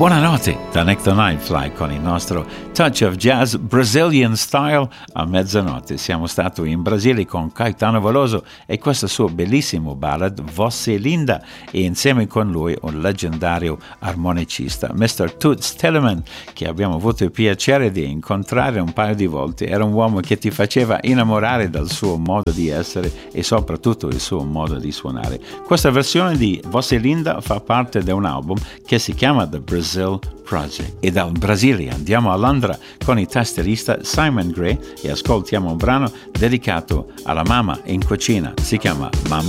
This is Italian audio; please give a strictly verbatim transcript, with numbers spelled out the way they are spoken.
buonanotte da Nick the Nightfly con il nostro Touch of Jazz Brazilian Style a mezzanotte. Siamo stati in Brasile con Caetano Veloso e questo suo bellissimo ballad Você Linda, e insieme con lui un leggendario armonicista, mister Toots Thielemans, che abbiamo avuto il piacere di incontrare un paio di volte. Era un uomo che ti faceva innamorare del suo modo di essere e soprattutto il suo modo di suonare. Questa versione di Você Linda fa parte di un album che si chiama The Brazil Project. E dal Brasile andiamo a Londra con il tastierista Simon Gray e ascoltiamo un brano dedicato alla mamma in cucina. Si chiama Mama